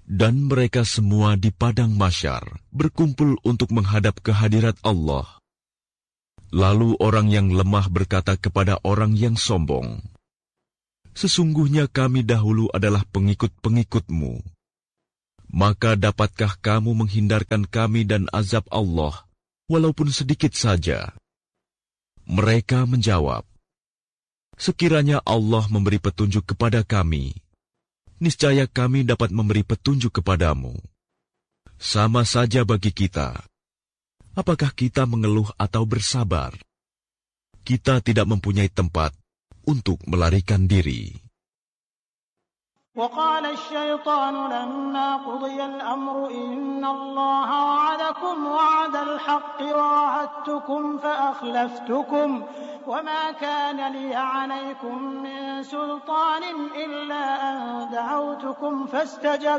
Dan mereka semua di padang mahsyar berkumpul untuk menghadap kehadirat Allah. Lalu orang yang lemah berkata kepada orang yang sombong, "Sesungguhnya kami dahulu adalah pengikut-pengikutmu. Maka dapatkah kamu menghindarkan kami dan azab Allah, walaupun sedikit saja?" Mereka menjawab, "Sekiranya Allah memberi petunjuk kepada kami, niscaya kami dapat memberi petunjuk kepadamu. Sama saja bagi kita. Apakah kita mengeluh atau bersabar? Kita tidak mempunyai tempat untuk melarikan diri." وقال الشيطان لما قضي الأمر إن الله وعدكم وعد الحق ووعدتكم فأخلفتكم وما كان لي عليكم من سلطان إلا أن دعوتكم